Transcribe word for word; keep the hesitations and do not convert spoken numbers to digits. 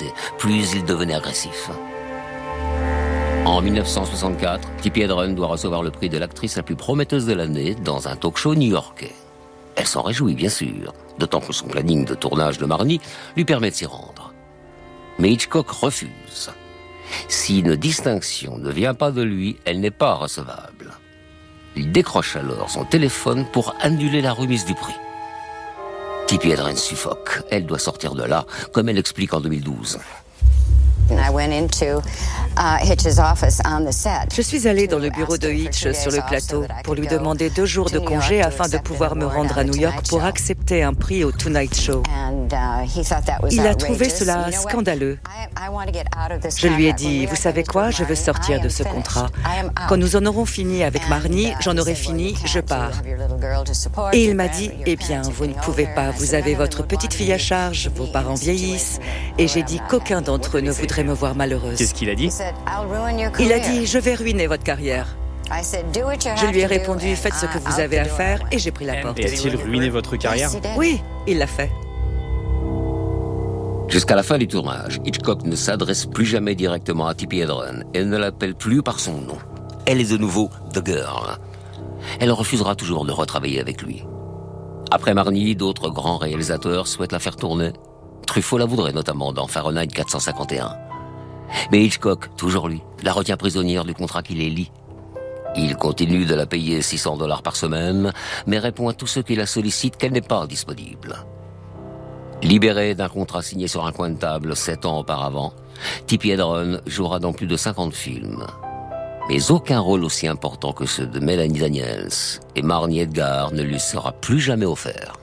montait, plus il devenait agressif. En dix-neuf cent soixante-quatre, Tippi Hedren doit recevoir le prix de l'actrice la plus prometteuse de l'année dans un talk-show new-yorkais. Elle s'en réjouit, bien sûr, d'autant que son planning de tournage de Marnie lui permet de s'y rendre. Mais Hitchcock refuse. Si une distinction ne vient pas de lui, elle n'est pas recevable. Il décroche alors son téléphone pour annuler la remise du prix. Tippi Hedren suffoque. Elle doit sortir de là, comme elle l'explique en deux mille douze. Je suis allée dans le bureau de Hitch sur le plateau pour lui demander deux jours de congé afin de pouvoir me rendre à New York pour accepter un prix au Tonight Show. Il a trouvé cela scandaleux. Je lui ai dit, vous savez quoi, je veux sortir de ce contrat. Quand nous en aurons fini avec Marnie, j'en aurai fini, je pars. Et il m'a dit, eh bien, vous ne pouvez pas, vous avez votre petite fille à charge, vos parents vieillissent. Et j'ai dit qu'aucun d'entre eux ne voudrait me voir malheureuse. Qu'est-ce qu'il a dit ? Il a dit, je vais ruiner votre carrière. Je lui ai répondu, faites ce que vous avez à faire, et j'ai pris la porte. Et a-t-il ruiné votre carrière ? Oui, il l'a fait. Jusqu'à la fin du tournage, Hitchcock ne s'adresse plus jamais directement à Tippi Hedren et ne l'appelle plus par son nom. Elle est de nouveau The Girl. Elle refusera toujours de retravailler avec lui. Après Marnie, d'autres grands réalisateurs souhaitent la faire tourner. Truffaut la voudrait notamment dans Fahrenheit quatre cent cinquante et un. Mais Hitchcock, toujours lui, la retient prisonnière du contrat qui les lie. Il continue de la payer six cents dollars par semaine, mais répond à tous ceux qui la sollicitent qu'elle n'est pas disponible. Libéré d'un contrat signé sur un coin de table sept ans auparavant, Tippi Hedren jouera dans plus de cinquante films. Mais aucun rôle aussi important que ceux de Melanie Daniels et Marnie Edgar ne lui sera plus jamais offert.